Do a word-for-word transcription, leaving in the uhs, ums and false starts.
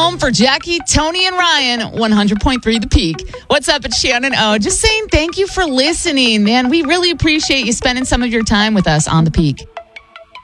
home for Jackie, Tony, and Ryan, one hundred point three The Peak. What's up? It's Shannon O. Just saying thank you for listening, man. We really appreciate you spending some of your time with us on The Peak.